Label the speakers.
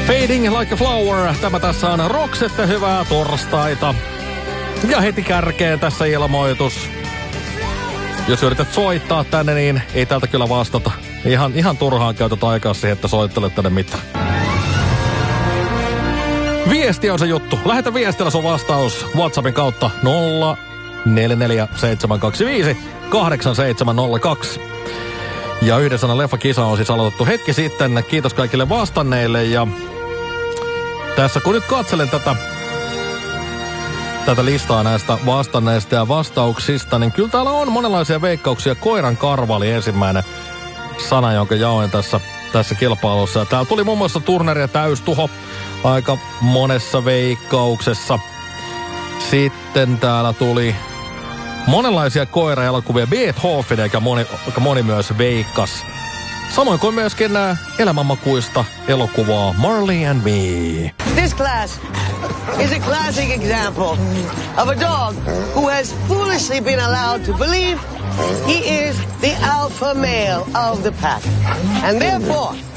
Speaker 1: Fading Like a Flower. Tämä tässä on Roxette, hyvää torstaita. Ja heti kärkeen tässä ilmoitus. Jos yrität soittaa tänne, niin ei täältä kyllä vastata. Ihan turhaan käytät aikaa siihen, että soittelet tänne mitään. Viesti on se juttu. Lähetä viestillä sun vastaus WhatsAppin kautta 0447258702. Ja yhden sanan leffakisa on siis aloitettu hetki sitten. Kiitos kaikille vastanneille. Ja tässä kun nyt katselen tätä listaa näistä vastanneista ja vastauksista, niin kyllä täällä on monenlaisia veikkauksia. Koiran karva oli ensimmäinen sana, jonka jaoin tässä kilpailussa. Ja täällä tuli muun muassa Turneri ja täystuho aika monessa veikkauksessa. Sitten täällä tuli monenlaisia koira-elokuvia. Beethoven, eikä moni myös veikkas. Samoin kuin myöskin elämänmakuista elokuvaa Marley and Me.
Speaker 2: This class is a classic example of a dog who has foolishly been allowed to believe he is the alpha male of the pack. And therefore,